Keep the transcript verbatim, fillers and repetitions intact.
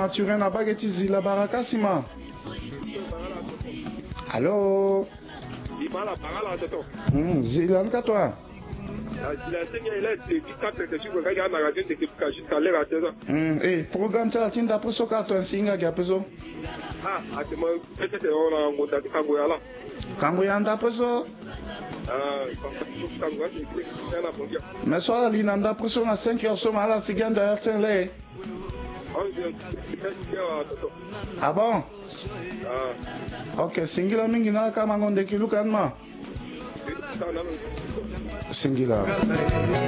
Mathurin na bageti zila barakasima. Allô? Hmm, zila nka toi? Hmm, eh, programme ça tinda preso ka to singa ga preso. Ah, atema peut-être on a ngota kango yala. Kango yanda preso? Ah, kango c'est la bonne. Mais soir li nanda preso na cinq heures so mala siganda erten le. Ah bon? Ah. Ok, singila mingi na kama ngonde kilukan ma. Singila.